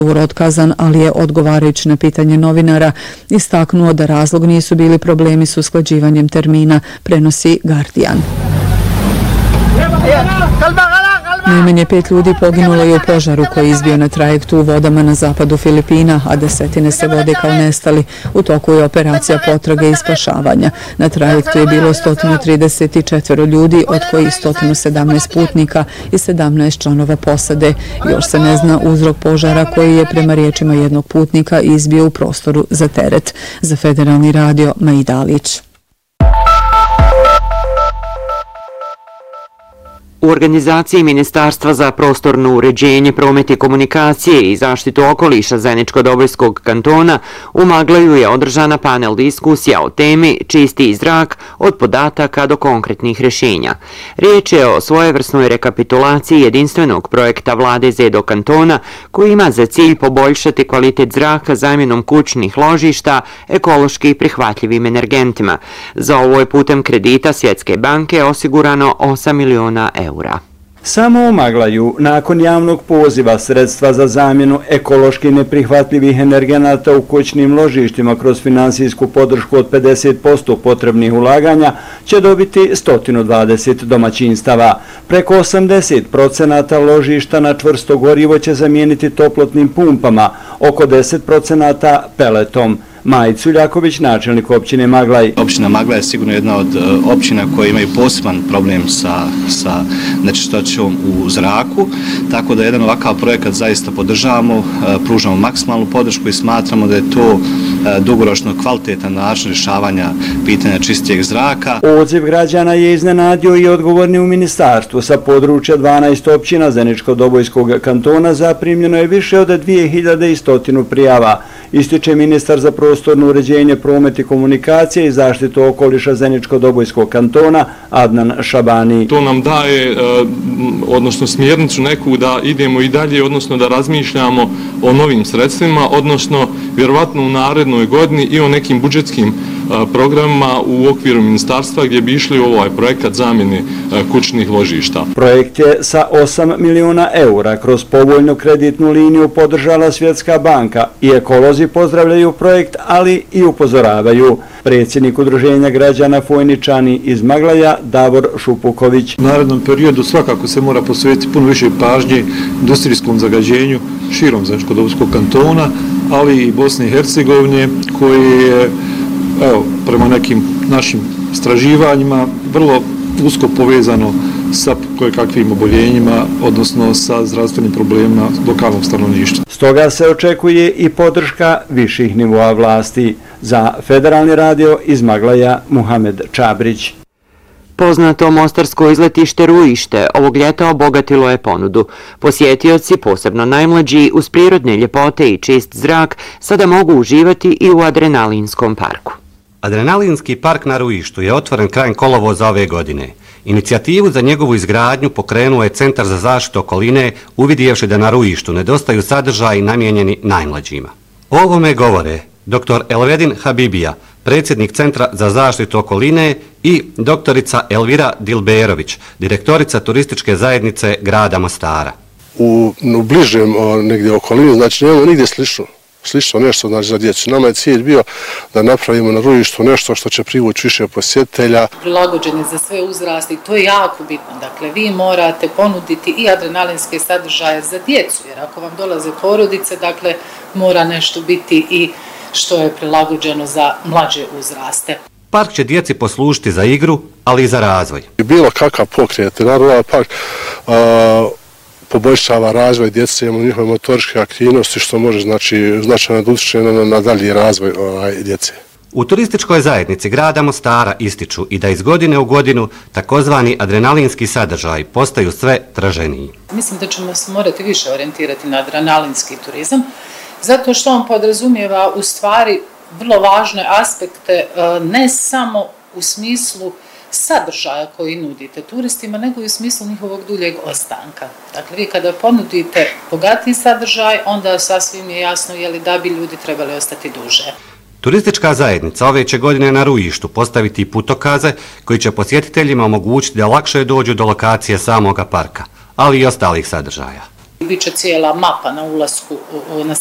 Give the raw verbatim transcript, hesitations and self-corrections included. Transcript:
otkazan, ali je odgovarajući na pitanje novinara istaknuo da razlog nisu bili problemi s usklađivanjem termina, prenosi Guardian. Najmanje pet ljudi poginulo je u požaru koji je izbio na trajektu u vodama na zapadu Filipina, a desetine se vode kao nestali. U toku je operacija potrage i spašavanja. Na trajektu je bilo sto trideset četiri ljudi, od kojih sto sedamnaest putnika i sedamnaest članova posade. Još se ne zna uzrok požara koji je prema riječima jednog putnika izbio u prostoru za teret. Za Federalni radio, Maida Alić. U organizaciji Ministarstva za prostorno uređenje, promet i komunikacije i zaštitu okoliša Zeničko-Dobojskog kantona u Maglaju je održana panel diskusija o temi Čisti zrak od podataka do konkretnih rješenja. Riječ je o svojevrsnoj rekapitulaciji jedinstvenog projekta vlade Zedo kantona koji ima za cilj poboljšati kvalitet zraka zamjenom kućnih ložišta ekološki prihvatljivim energentima. Za ovo je putem kredita Svjetske banke osigurano osam miliona eura. Samo u Maglaju, nakon javnog poziva sredstva za zamjenu ekološki neprihvatljivih energenata u kućnim ložištima kroz finansijsku podršku od pedeset posto potrebnih ulaganja će dobiti sto dvadeset domaćinstava. Preko osamdeset procenata ložišta na čvrsto gorivo će zamijeniti toplotnim pumpama, oko deset procenata peletom. Maj Culjaković, načelnik općine Maglaj. Općina Maglaj je sigurno jedna od općina koje imaju poseban problem sa, sa nečistoćom u zraku, tako da jedan ovakav projekat zaista podržavamo, pružamo maksimalnu podršku i smatramo da je to dugoročno kvalitetan način rješavanja pitanja čistijeg zraka. Odziv građana je iznenadio i odgovorni u ministarstvu. Sa područja dvanaest općina Zeničko-Dobojskog kantona zaprimljeno je više od dvije hiljade sto prijava. Ističe ministar za prostorno uređenje, promet i komunikacije i zaštitu okoliša Zeničko-Dobojskog kantona Adnan Šabani. To nam daje, odnosno smjernicu neku da idemo i dalje, odnosno da razmišljamo o novim sredstvima, odnosno vjerovatno u narednoj godini i o nekim budžetskim programima u okviru ministarstva gdje bi išli u ovaj projekat zamjene kućnih ložišta. Projekt je sa osam miliona eura kroz povoljnu kreditnu liniju podržala Svjetska banka i ekolozi pozdravljaju projekt, ali i upozoravaju. Predsjednik udruženja građana Fojničani iz Maglaja Davor Šupuković. U narednom periodu svakako se mora posvetiti puno više pažnje industrijskom zagađenju širom Zeničko-Dobojskog kantona, ali i Bosne i Hercegovine, koje je, evo, prema nekim našim istraživanjima vrlo usko povezano sa kojekakvim oboljenjima, odnosno sa zdravstvenim problemima lokalnog stanovništva. Stoga se očekuje i podrška viših nivoa vlasti. Za Federalni radio iz Maglaja, Muhamed Čabrić. Poznato mostarsko izletište Ruište ovog ljeta obogatilo je ponudu. Posjetioci, posebno najmlađi, uz prirodne ljepote i čist zrak, sada mogu uživati i u adrenalinskom parku. Adrenalinski park na Ruištu je otvoren krajem kolovoza ove godine. Inicijativu za njegovu izgradnju pokrenuo je Centar za zaštitu okoline, uvidjevši da na Ruištu nedostaju sadržaji namijenjeni najmlađima. O ovome govore doktor Elvedin Habibija, predsjednik Centra za zaštitu okoline, i doktorica Elvira Dilberović, direktorica turističke zajednice grada Mostara. U, u bližem negdje okolini, znači nemamo nigdje slično. Slično nešto znači za djecu. Nama je cilj bio da napravimo na Ruištu nešto što će privući više posjetitelja. Prilagođeni za sve uzraste i to je jako bitno. Dakle, vi morate ponuditi i adrenalinske sadržaje za djecu, jer ako vam dolaze porodice, dakle, mora nešto biti i što je prilagođeno za mlađe uzraste. Park će djeci poslužiti za igru, ali i za razvoj. Bilo kakav pokret, naravno park a, poboljšava razvoj djece, imamo njihove motoričke aktivnosti, što može znači značajno da utječe na, na dalji razvoj ovaj, djece. U turističkoj zajednici grada Mostara ističu i da iz godine u godinu takozvani adrenalinski sadržaj postaju sve traženiji. Mislim da ćemo se morati više orijentirati na adrenalinski turizam, zato što on podrazumijeva u stvari vrlo važne aspekte, ne samo u smislu sadržaja koji nudite turistima, nego i u smislu njihovog duljeg ostanka. Dakle, vi kada ponudite bogatiji sadržaj, onda sasvim je jasno je li da bi ljudi trebali ostati duže. Turistička zajednica ove će godine na Ruištu postaviti putokaze koji će posjetiteljima omogućiti da lakše dođu do lokacije samoga parka, ali i ostalih sadržaja. Biće cijela mapa na ulasku na